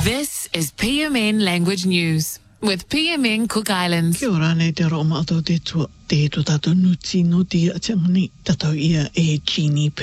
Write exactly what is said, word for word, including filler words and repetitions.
This is P M N Language News with P M N Cook Islands. Kia ora nei te roma ato te tua te to tato nuti no te atangani tato ia e Jeannie